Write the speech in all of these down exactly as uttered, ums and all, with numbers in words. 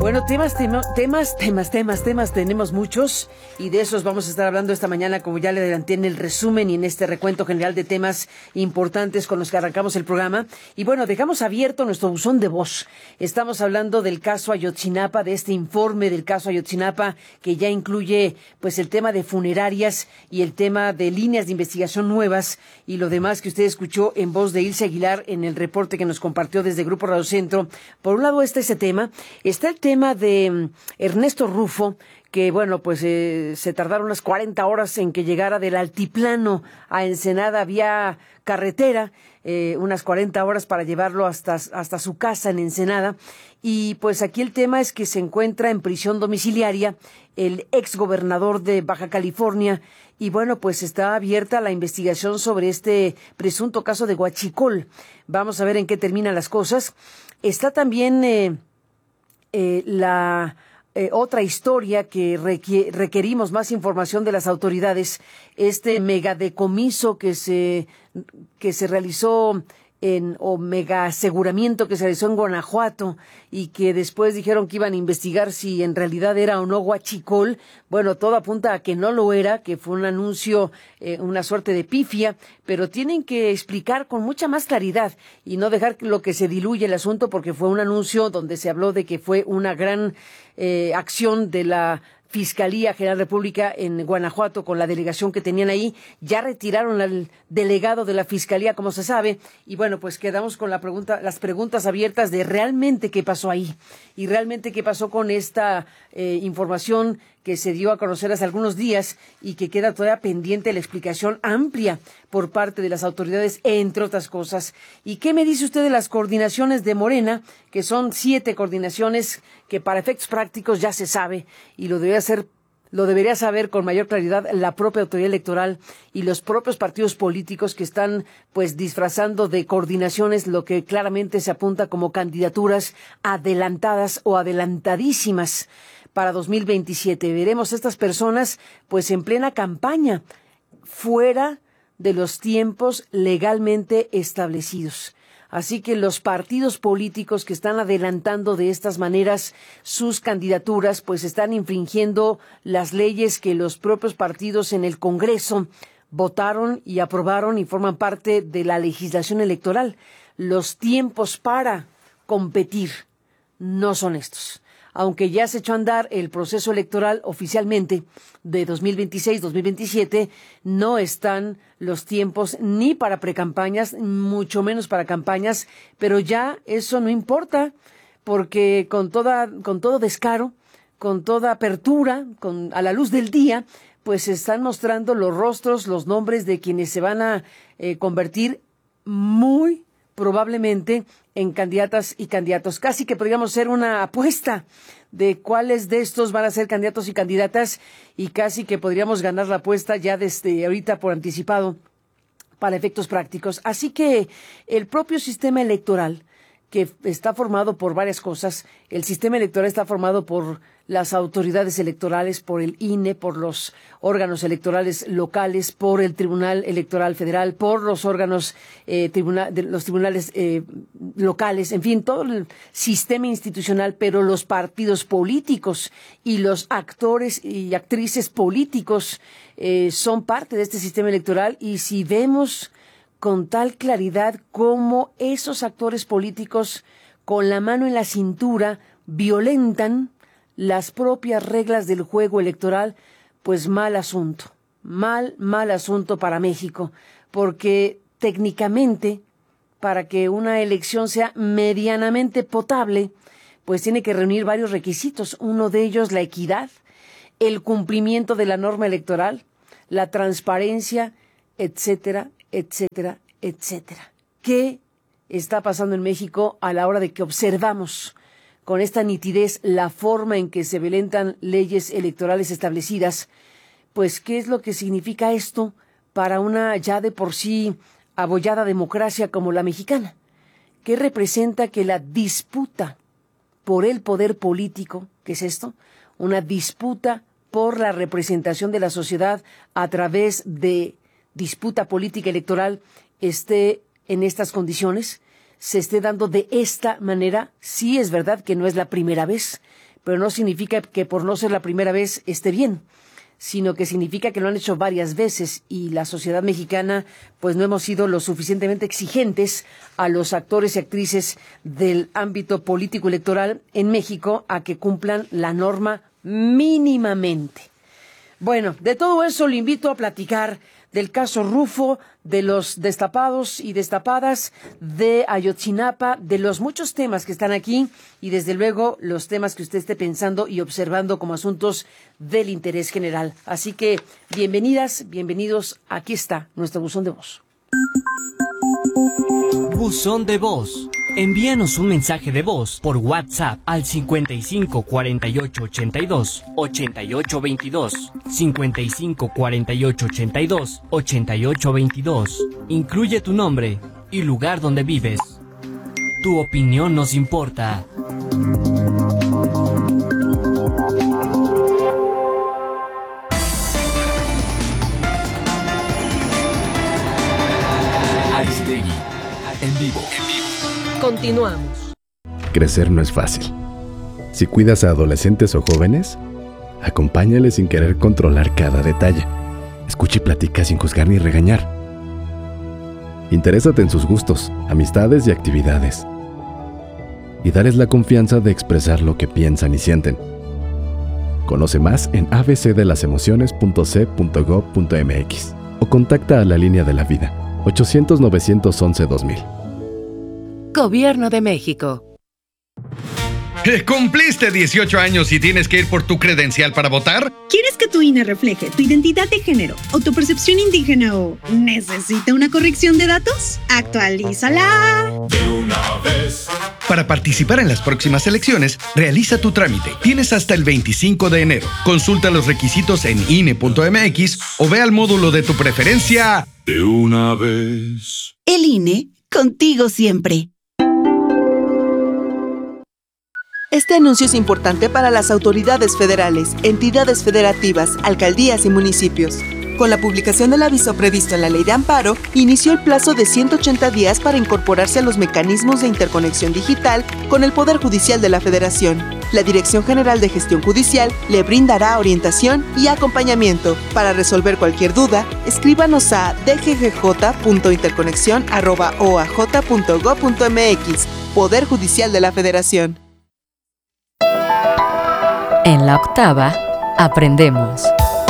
Bueno, temas, tema, temas, temas, temas, temas, tenemos muchos y de esos vamos a estar hablando esta mañana, como ya le adelanté en el resumen y en este recuento general de temas importantes con los que arrancamos el programa. Y bueno, dejamos abierto nuestro buzón de voz. Estamos hablando del caso Ayotzinapa, de este informe del caso Ayotzinapa, que ya incluye pues el tema de funerarias y el tema de líneas de investigación nuevas y lo demás que usted escuchó en voz de Ilse Aguilar en el reporte que nos compartió desde Grupo Radio Centro. Por un lado está ese tema, está el tema tema de Ernesto Rufo, que bueno, pues eh, se tardaron unas cuarenta horas en que llegara del altiplano a Ensenada vía carretera, eh, unas cuarenta horas para llevarlo hasta, hasta su casa en Ensenada. Y pues aquí el tema es que se encuentra en prisión domiciliaria el exgobernador de Baja California y bueno, pues está abierta la investigación sobre este presunto caso de Huachicol. Vamos a ver en qué terminan las cosas. Está también Eh, Eh, la eh, otra historia que requiere, requerimos más información de las autoridades, este megadecomiso que se que se realizó en o mega aseguramiento que se realizó en Guanajuato y que después dijeron que iban a investigar si en realidad era o no huachicol. Bueno, todo apunta a que no lo era, que fue un anuncio, eh, una suerte de pifia, pero tienen que explicar con mucha más claridad y no dejar lo que se diluye el asunto, porque fue un anuncio donde se habló de que fue una gran eh, acción de la Fiscalía General de la República en Guanajuato con la delegación que tenían ahí. Ya retiraron al delegado de la Fiscalía, como se sabe, y bueno, pues quedamos con la pregunta, las preguntas abiertas de realmente qué pasó ahí y realmente qué pasó con esta eh, información que se dio a conocer hace algunos días y que queda todavía pendiente la explicación amplia por parte de las autoridades, entre otras cosas. ¿Y qué me dice usted de las coordinaciones de Morena, que son siete coordinaciones que para efectos prácticos ya se sabe y lo debería hacer, lo debería saber con mayor claridad la propia autoridad electoral y los propios partidos políticos que están pues disfrazando de coordinaciones lo que claramente se apunta como candidaturas adelantadas o adelantadísimas para dos mil veintisiete? Veremos estas personas pues en plena campaña, fuera de los tiempos legalmente establecidos. Así que los partidos políticos que están adelantando de estas maneras sus candidaturas, pues están infringiendo las leyes que los propios partidos en el Congreso votaron y aprobaron y forman parte de la legislación electoral. Los tiempos para competir no son estos. Aunque ya se echó a andar el proceso electoral oficialmente de dos mil veintiséis dos mil veintisiete, no están los tiempos ni para precampañas, mucho menos para campañas, pero ya eso no importa, porque con toda, con todo descaro, con toda apertura, con, a la luz del día, pues se están mostrando los rostros, los nombres de quienes se van a eh, convertir muy probablemente en candidatas y candidatos. Casi que podríamos hacer una apuesta de cuáles de estos van a ser candidatos y candidatas y casi que podríamos ganar la apuesta ya desde ahorita por anticipado para efectos prácticos. Así que el propio sistema electoral, que está formado por varias cosas, el sistema electoral está formado por las autoridades electorales, por el I N E, por los órganos electorales locales, por el Tribunal Electoral Federal, por los órganos, eh, tribunal, de los tribunales eh, locales, en fin, todo el sistema institucional, pero los partidos políticos y los actores y actrices políticos eh, son parte de este sistema electoral. Y si vemos con tal claridad cómo esos actores políticos, con la mano en la cintura, violentan las propias reglas del juego electoral, pues mal asunto, mal, mal asunto para México, porque técnicamente, para que una elección sea medianamente potable, pues tiene que reunir varios requisitos. Uno de ellos, la equidad, el cumplimiento de la norma electoral, la transparencia, etcétera, etcétera, etcétera. ¿Qué está pasando en México a la hora de que observamos con esta nitidez la forma en que se violentan leyes electorales establecidas? Pues, ¿qué es lo que significa esto para una ya de por sí abollada democracia como la mexicana? ¿Qué representa que la disputa por el poder político, qué es esto? Una disputa por la representación de la sociedad a través de disputa política electoral esté en estas condiciones, se esté dando de esta manera. Sí es verdad que no es la primera vez, pero no significa que por no ser la primera vez esté bien, sino que significa que lo han hecho varias veces y la sociedad mexicana pues no hemos sido lo suficientemente exigentes a los actores y actrices del ámbito político electoral en México a que cumplan la norma mínimamente. Bueno, de todo eso le invito a platicar del caso Rufo, de los destapados y destapadas de Ayotzinapa, de los muchos temas que están aquí y desde luego los temas que usted esté pensando y observando como asuntos del interés general. Así que bienvenidas, bienvenidos, aquí está nuestro buzón de voz. Buzón de voz. Envíanos un mensaje de voz por WhatsApp al cincuenta y cinco cuarenta y ocho ochenta y dos ochenta y ocho veintidós, cincuenta y cinco cuarenta y ocho ochenta y dos ochenta y ocho veintidós. Incluye tu nombre y lugar donde vives. Tu opinión nos importa. Aristegui, en vivo. Continuamos. Crecer no es fácil. Si cuidas a adolescentes o jóvenes, acompáñales sin querer controlar cada detalle. Escucha y platica sin juzgar ni regañar. Interésate en sus gustos, amistades y actividades. Y dales la confianza de expresar lo que piensan y sienten. Conoce más en a b c de las emociones punto c punto gob punto m x o contacta a la línea de la vida ochocientos novecientos once dos mil. Gobierno de México. ¿Cumpliste dieciocho años y tienes que ir por tu credencial para votar? ¿Quieres que tu I N E refleje tu identidad de género o tu percepción indígena o necesita una corrección de datos? ¡Actualízala! De una vez. Para participar en las próximas elecciones, realiza tu trámite. Tienes hasta el veinticinco de enero. Consulta los requisitos en I N E punto m x o ve al módulo de tu preferencia. De una vez. El I N E, contigo siempre. Este anuncio es importante para las autoridades federales, entidades federativas, alcaldías y municipios. Con la publicación del aviso previsto en la Ley de Amparo, inició el plazo de ciento ochenta días para incorporarse a los mecanismos de interconexión digital con el Poder Judicial de la Federación. La Dirección General de Gestión Judicial le brindará orientación y acompañamiento. Para resolver cualquier duda, escríbanos a d g g j punto interconexión arroba o a j punto gob punto m x. Poder Judicial de la Federación. En la octava, aprendemos.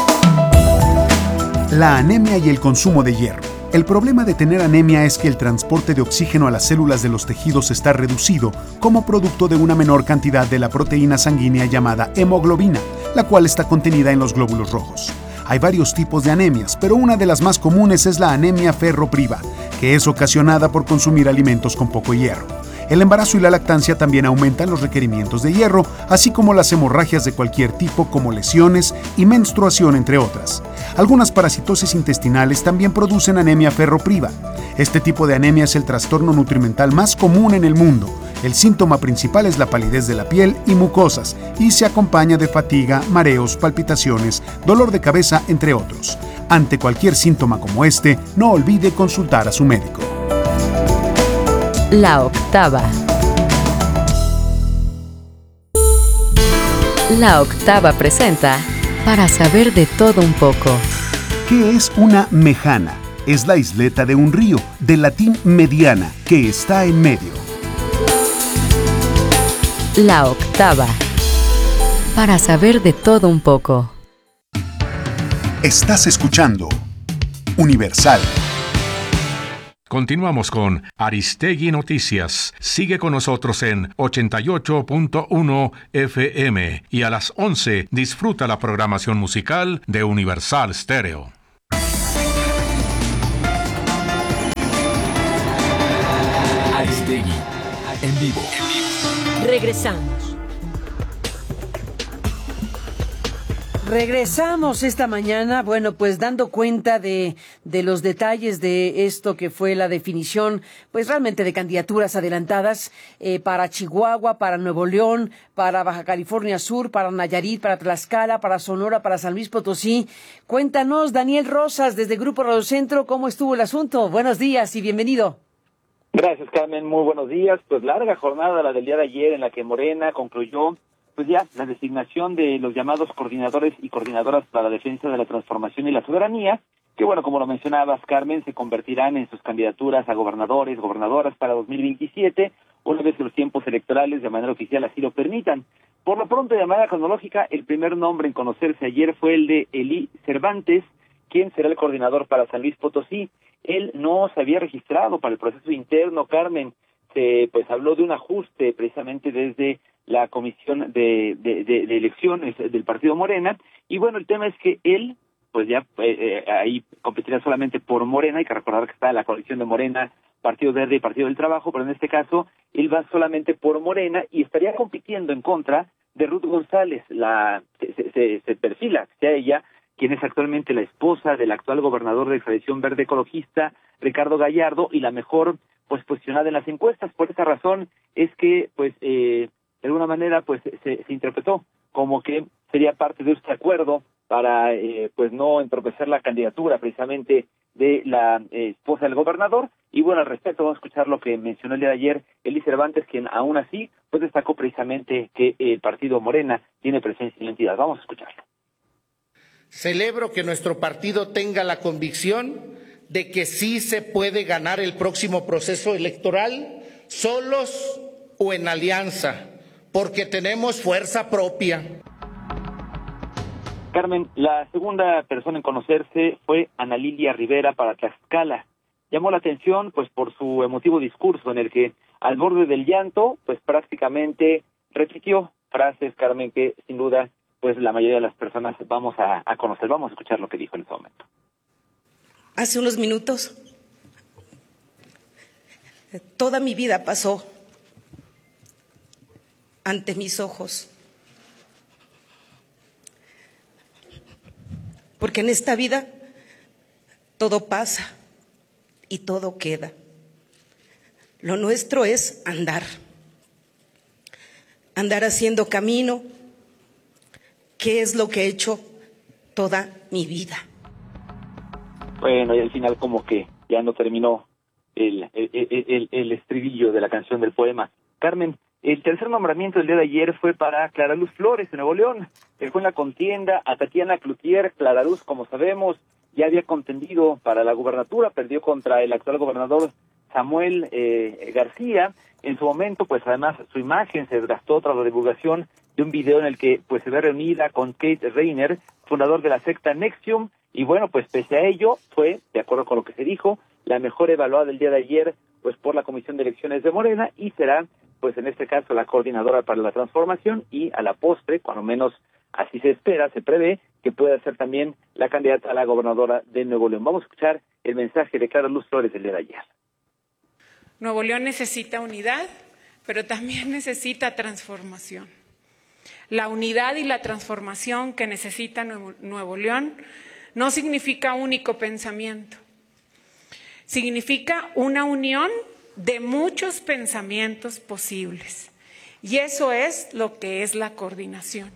La anemia y el consumo de hierro. El problema de tener anemia es que el transporte de oxígeno a las células de los tejidos está reducido como producto de una menor cantidad de la proteína sanguínea llamada hemoglobina, la cual está contenida en los glóbulos rojos. Hay varios tipos de anemias, pero una de las más comunes es la anemia ferropriva, que es ocasionada por consumir alimentos con poco hierro. El embarazo y la lactancia también aumentan los requerimientos de hierro, así como las hemorragias de cualquier tipo como lesiones y menstruación, entre otras. Algunas parasitosis intestinales también producen anemia ferropriva. Este tipo de anemia es el trastorno nutrimental más común en el mundo. El síntoma principal es la palidez de la piel y mucosas, y se acompaña de fatiga, mareos, palpitaciones, dolor de cabeza, entre otros. Ante cualquier síntoma como este, no olvide consultar a su médico. La octava. La octava presenta Para saber de todo un poco. ¿Qué es una mejana? Es la isleta de un río, del latín mediana, que está en medio. La octava. Para saber de todo un poco. Estás escuchando Universal. Continuamos con Aristegui Noticias. Sigue con nosotros en ochenta y ocho punto uno F M y a las once disfruta la programación musical de Universal Stereo. Aristegui, en vivo. Regresamos. Regresamos esta mañana, bueno, pues dando cuenta de, de los detalles de esto que fue la definición, pues realmente de candidaturas adelantadas eh, para Chihuahua, para Nuevo León, para Baja California Sur, para Nayarit, para Tlaxcala, para Sonora, para San Luis Potosí. Cuéntanos, Daniel Rosas, desde Grupo Radio Centro, ¿cómo estuvo el asunto? Buenos días y bienvenido. Gracias, Carmen. Muy buenos días. Pues larga jornada la del día de ayer en la que Morena concluyó pues ya la designación de los llamados coordinadores y coordinadoras para la defensa de la transformación y la soberanía, que bueno, como lo mencionabas, Carmen, se convertirán en sus candidaturas a gobernadores, gobernadoras para dos mil veintisiete, una vez que los tiempos electorales de manera oficial así lo permitan. Por lo pronto, de manera cronológica, el primer nombre en conocerse ayer fue el de Elí Cervantes, quien será el coordinador para San Luis Potosí. Él no se había registrado para el proceso interno, Carmen. Se pues habló de un ajuste precisamente desde la comisión de, de, de, de elecciones del partido Morena, y bueno, el tema es que él pues ya eh, eh, ahí competirá solamente por Morena. Hay que recordar que está la coalición de Morena, Partido Verde y Partido del Trabajo, pero en este caso él va solamente por Morena y estaría compitiendo en contra de Ruth González, la se, se, se perfila que sea ella quien es actualmente la esposa del actual gobernador de Coalición Verde Ecologista, Ricardo Gallardo, y la mejor pues posicionada en las encuestas. Por esa razón es que pues eh, de alguna manera pues se, se interpretó como que sería parte de este acuerdo para eh, pues no entorpecer la candidatura precisamente de la eh, esposa del gobernador. Y bueno, al respecto vamos a escuchar lo que mencionó el día de ayer Elí Cervantes, quien aún así pues destacó precisamente que el partido Morena tiene presencia en la entidad. Vamos a escucharlo. Celebro que nuestro partido tenga la convicción de que sí se puede ganar el próximo proceso electoral solos o en alianza, porque tenemos fuerza propia. Carmen, la segunda persona en conocerse fue Ana Lilia Rivera para Tlaxcala. Llamó la atención pues por su emotivo discurso en el que al borde del llanto pues prácticamente repitió frases, Carmen, que sin duda pues la mayoría de las personas vamos a, a conocer. Vamos a escuchar lo que dijo en ese momento. Hace unos minutos toda mi vida pasó ante mis ojos. Porque en esta vida todo pasa y todo queda. Lo nuestro es andar, andar haciendo camino, que es lo que he hecho toda mi vida. Bueno, y al final como que ya no terminó el, el, el, el estribillo de la canción del poema. Carmen, el tercer nombramiento del día de ayer fue para Clara Luz Flores, de Nuevo León. Dejó en la contienda a Tatiana Cloutier. Clara Luz, como sabemos, ya había contendido para la gubernatura, perdió contra el actual gobernador Samuel eh, García. En su momento, pues además su imagen se desgastó tras la divulgación de un video en el que pues se ve reunida con Kate Reiner, fundador de la secta Nexium, y bueno, pues pese a ello, fue, de acuerdo con lo que se dijo, la mejor evaluada del día de ayer, pues por la Comisión de Elecciones de Morena, y será, pues en este caso, la coordinadora para la transformación, y a la postre, cuando menos así se espera, se prevé, que pueda ser también la candidata a la gobernadora de Nuevo León. Vamos a escuchar el mensaje de Clara Luz Flores del día de ayer. Nuevo León necesita unidad, pero también necesita transformación. La unidad y la transformación que necesita Nuevo, Nuevo León no significa único pensamiento. Significa una unión de muchos pensamientos posibles. Y eso es lo que es la coordinación.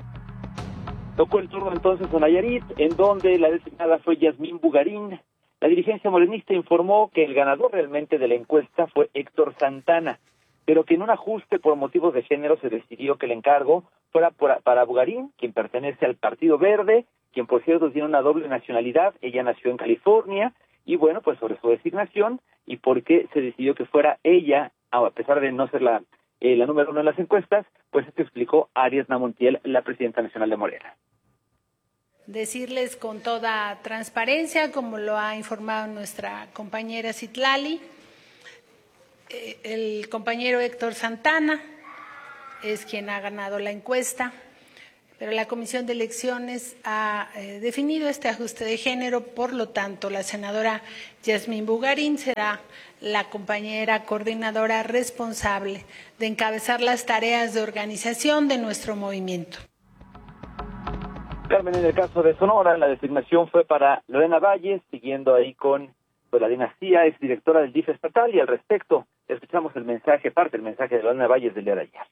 Tocó el turno entonces a Nayarit, en donde la designada fue Yasmín Bugarín. La dirigencia morenista informó que el ganador realmente de la encuesta fue Héctor Santana, pero que en un ajuste por motivos de género se decidió que el encargo fuera para Bugarín, quien pertenece al Partido Verde, quien por cierto tiene una doble nacionalidad. Ella nació en California, y bueno, pues sobre su designación y por qué se decidió que fuera ella, a pesar de no ser la, eh, la número uno en las encuestas, pues esto explicó Ariadna Montiel, la presidenta nacional de Morena. Decirles con toda transparencia, como lo ha informado nuestra compañera Citlali, eh, el compañero Héctor Santana es quien ha ganado la encuesta, pero la Comisión de Elecciones ha eh, definido este ajuste de género, por lo tanto, la senadora Yasmín Bugarín será la compañera coordinadora responsable de encabezar las tareas de organización de nuestro movimiento. Carmen, en el caso de Sonora, la designación fue para Lorena Valles, siguiendo ahí con pues, la dinastía, es directora del D I F estatal, y al respecto escuchamos el mensaje, parte del mensaje de Lorena Valles del día de ayer.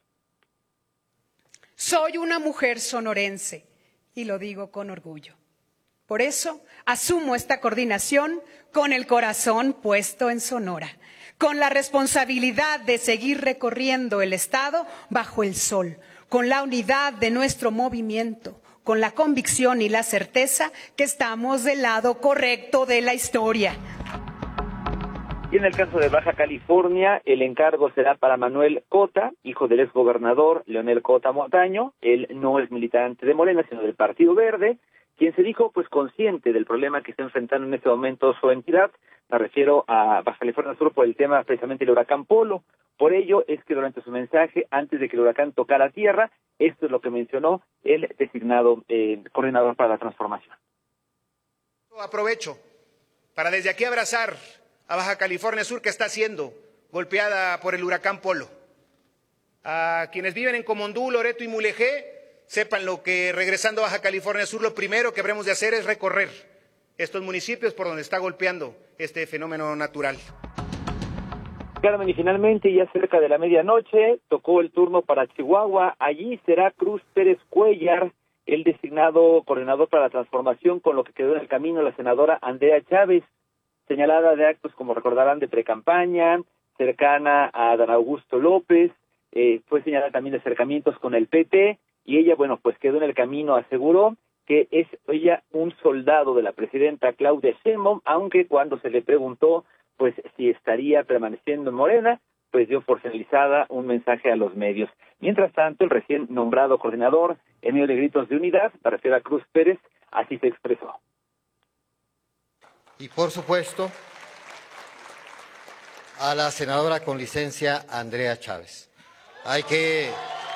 Soy una mujer sonorense y lo digo con orgullo. Por eso asumo esta coordinación con el corazón puesto en Sonora, con la responsabilidad de seguir recorriendo el Estado bajo el sol, con la unidad de nuestro movimiento, con la convicción y la certeza que estamos del lado correcto de la historia. Y en el caso de Baja California, el encargo será para Manuel Cota, hijo del exgobernador Leonel Cota Montaño. Él no es militante de Morena, sino del Partido Verde, quien se dijo pues consciente del problema que está enfrentando en este momento su entidad. Me refiero a Baja California Sur por el tema precisamente del huracán Polo. Por ello es que durante su mensaje, antes de que el huracán tocara tierra, esto es lo que mencionó el designado eh, coordinador para la transformación. Aprovecho para desde aquí abrazar a Baja California Sur, que está siendo golpeada por el huracán Polo. A quienes viven en Comondú, Loreto y Mulegé, sepan lo que regresando a Baja California Sur, lo primero que habremos de hacer es recorrer estos municipios por donde está golpeando este fenómeno natural. Carmen, y finalmente, ya cerca de la medianoche, tocó el turno para Chihuahua. Allí será Cruz Pérez Cuellar, el designado coordinador para la transformación, con lo que quedó en el camino la senadora Andrea Chávez, señalada de actos, como recordarán, de precampaña, cercana a Dan Augusto López, eh, fue señalada también de acercamientos con el P T, y ella, bueno, pues quedó en el camino, aseguró que es ella un soldado de la presidenta Claudia Sheinbaum, aunque cuando se le preguntó, pues, si estaría permaneciendo en Morena, pues dio por finalizada un mensaje a los medios. Mientras tanto, el recién nombrado coordinador, en medio de gritos de unidad, me refiero a Cruz Pérez, así se expresó. Y por supuesto, a la senadora con licencia Andrea Chávez. Hay que,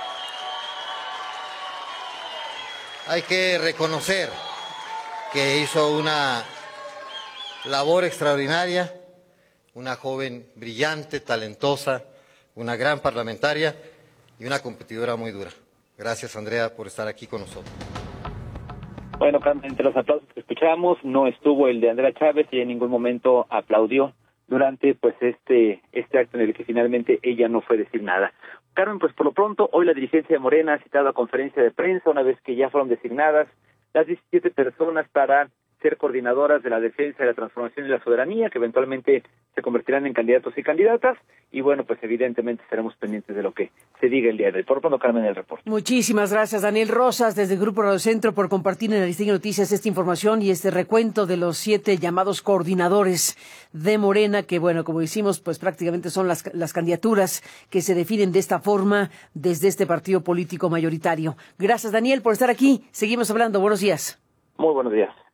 hay que reconocer que hizo una labor extraordinaria, una joven brillante, talentosa, una gran parlamentaria y una competidora muy dura. Gracias, Andrea, por estar aquí con nosotros. Bueno, entre los aplausos que escuchamos no estuvo el de Andrea Chávez y en ningún momento aplaudió durante pues este este acto en el que finalmente ella no fue designada. Carmen, pues por lo pronto hoy la dirigencia de Morena ha citado a conferencia de prensa una vez que ya fueron designadas las diecisiete personas para ser coordinadoras de la defensa de la transformación y la soberanía, que eventualmente se convertirán en candidatos y candidatas, y bueno, pues evidentemente estaremos pendientes de lo que se diga el día de hoy. Por lo pronto, Carmen, el reporte. Muchísimas gracias, Daniel Rosas, desde el Grupo Radio Centro, por compartir en Aristegui Noticias esta información y este recuento de los siete llamados coordinadores de Morena, que bueno, como decimos, pues prácticamente son las, las candidaturas que se definen de esta forma desde este partido político mayoritario. Gracias, Daniel, por estar aquí. Seguimos hablando. Buenos días. Muy buenos días.